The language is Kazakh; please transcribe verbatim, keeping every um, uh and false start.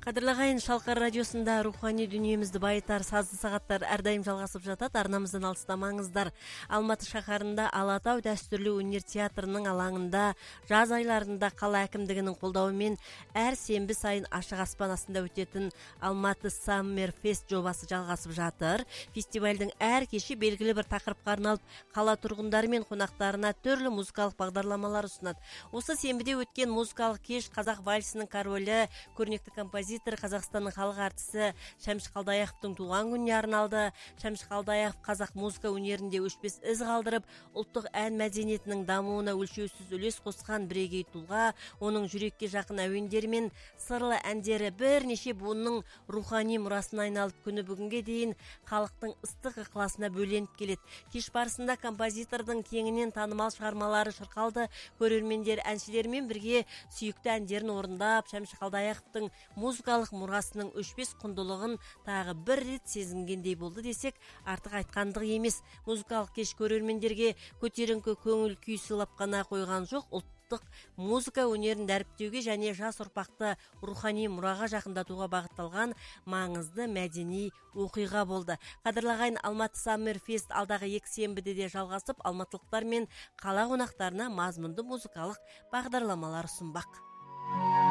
Кадырлы ағайын, Шалқар радиосында рухани дүниемізді байытар сазды сағаттар әрдайым жалғасып жатады. Арнамыздан алыстамаңыздар. Алматы шаһарында Алатау дәстүрлі өнер театрының алаңында жаз айларында қала әкімдігінің қолдауымен әр сенбі сайын ашық аспан астында өтетін Алматы Саммер Фест жобасы жалғасып жатыр. Фестивальдің әр кеші белгілі бір тақырыпқа арналып, қала тұрғындары мен қонақтарына түрлі музыкалық бағдарламалар ұсынады. Осы сенбіде өткен музыкалық кеш қазақ вальсінің королі, көрнекті композитор, Қазақстанның халық артисі Шәмші Қалдаяқовтың туған күніне арналды. Шәмші Қалдаяқов қазақ музыка өнерінде өшпес із қалдырып, ұлттық ән мәдениетінің дамуына өлшеусіз үлес қосқан бірегей тұлға. Оның жүрекке жақын әуендері мен сырлы әндері бірнеше буынның рухани мұрасына айналып, күні бүгінге дейін халықтың ыстық ықыласына бөленіп келеді. Кеш барысында композитордың кеңінен танымал шығармалары шырқалды. Көрермендер әншілермен бірге сүйікті әндерін орындап, Шәмші Қалдаяқовтың музыкалық мұрасының өшпес құндылығын тағы бір рет сезінгендей болды десек, артық айтқандық емес. Музыкалық кеш көрермендерге көтеріңкі көңіл күй сыйлап қана қойған жоқ, ұлттық музыка өнерін дәріптеуге және жас ұрпақты рухани мұраға жақындатуға бағытталған маңызды мәдени оқиға болды. Қадірлі ағайын, Алматы Саммер Фест алдағы екі сенбіде де жалғасып, алматылықтар мен қала қонақтарына мазмұнды музыкалық бағдарламалар ұсынбақ.